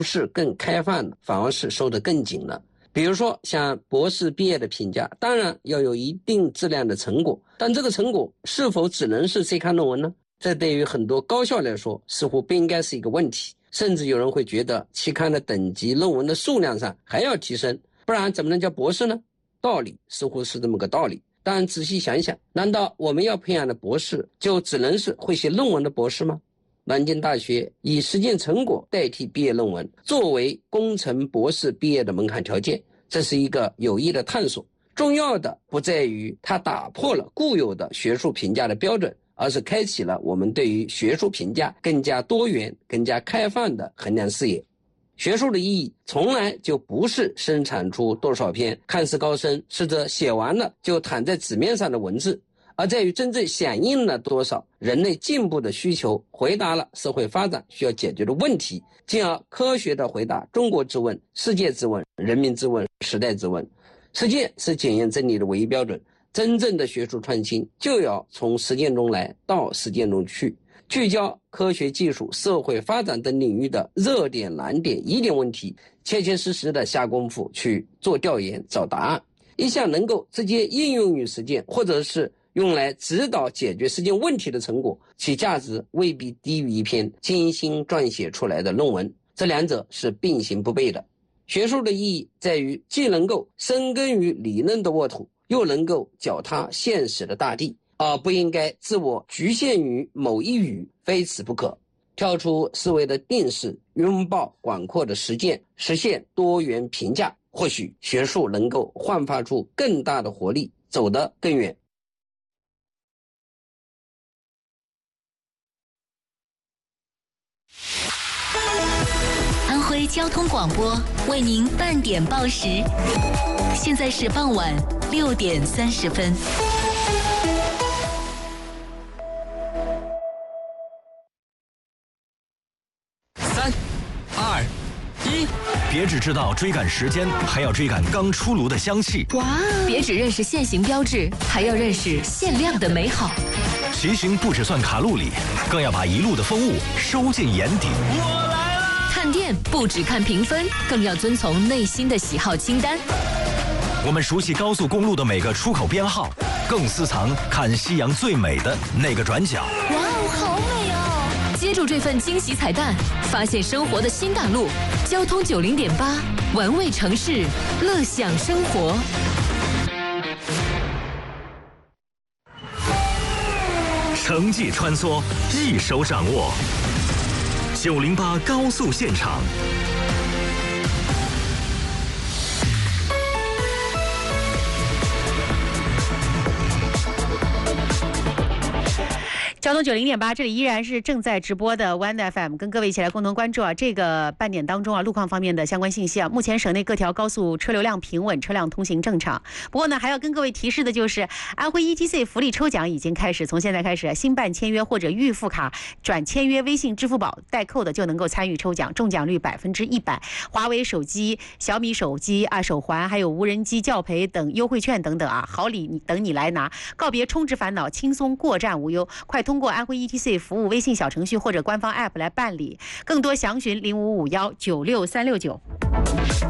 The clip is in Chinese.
是更开放了，反而是收得更紧了。比如说像博士毕业的评价，当然要有一定质量的成果，但这个成果是否只能是期刊论文呢？这对于很多高校来说似乎不应该是一个问题，甚至有人会觉得期刊的等级论文的数量上还要提升，不然怎么能叫博士呢？道理似乎是这么个道理，但仔细想想，难道我们要培养的博士就只能是会写论文的博士吗？南京大学以实践成果代替毕业论文，作为工程博士毕业的门槛条件，这是一个有益的探索。重要的不在于它打破了固有的学术评价的标准，而是开启了我们对于学术评价更加多元、更加开放的衡量视野。学术的意义从来就不是生产出多少篇看似高深，实则写完了就躺在纸面上的文字，而在于真正响应了多少人类进步的需求，回答了社会发展需要解决的问题，进而科学地回答中国之问、世界之问、人民之问、时代之问。实践是检验真理的唯一标准，真正的学术创新就要从实践中来到实践中去，聚焦科学技术、社会发展等领域的热点、难点、疑点问题，切切实实的下功夫去做调研、找答案。一项能够直接应用于实践，或者是用来指导解决实践问题的成果，其价值未必低于一篇精心撰写出来的论文，这两者是并行不悖的。学术的意义在于既能够深耕于理论的沃土，又能够脚踏现实的大地，而不应该自我局限于某一语，非此不可。跳出思维的定式，拥抱广阔的实践，实现多元评价，或许学术能够焕发出更大的活力，走得更远。 安徽交通广播为您半点报时，现在是傍晚6点30分。 3、2、1，别只知道追赶时间，还要追赶刚出炉的香气。 哇！别只认识限行标志，还要认识限量的美好。 骑行不只算卡路里，更要把一路的风物收进眼底。 我来了！看店不只看评分，更要遵从内心的喜好清单。 我们熟悉高速公路的每个出口编号，更私藏看夕阳最美的那个转角。 哇哦，好美哦！接住这份惊喜彩蛋，发现生活的新大陆。交通90.8，玩味城市，乐享生活。 城际穿梭，一手掌握。908高速现场。 交通90.8，这里依然是正在直播的 One FM， 跟各位一起来共同关注这个半点当中路况方面的相关信息目前省内各条高速车流量平稳，车辆通行正常。不过呢，还要跟各位提示的就是，安徽 ETC 福利抽奖已经开始，从现在开始，新办签约或者预付卡转签约微信、支付宝代扣的就能够参与抽奖，中奖率100%。华为手机、小米手机手环，还有无人机教培等优惠券等等好礼等你来拿，告别充值烦恼，轻松过站无忧，快通过安徽 ETC 服务微信小程序或者官方 App 来办理，更多详询0551963669。